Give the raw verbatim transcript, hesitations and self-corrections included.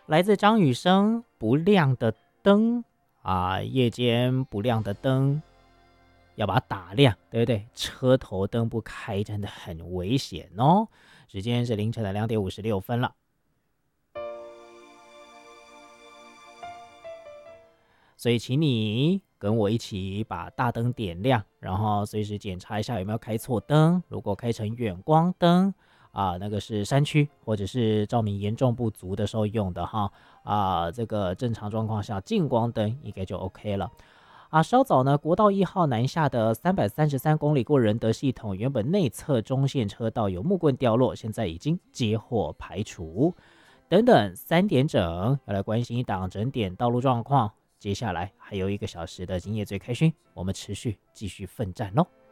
来自张雨生，不亮的灯啊，夜间不亮的灯，要把它打亮，对不对？车头灯不开真的很危险哦。时间是凌晨的两点五十六分了，所以请你跟我一起把大灯点亮，然后随时检查一下有没有开错灯。如果开成远光灯啊，那个是山区或者是照明严重不足的时候用的哈啊，这个正常状况下近光灯应该就 OK 了。啊，稍早呢，国道一号南下的三百三十三公里过仁德系统，原本内侧中线车道有木棍掉落，现在已经接获排除。等等，三点整要来关心一档整点道路状况。接下来还有一个小时的今夜最开心，我们持续继续奋战喽。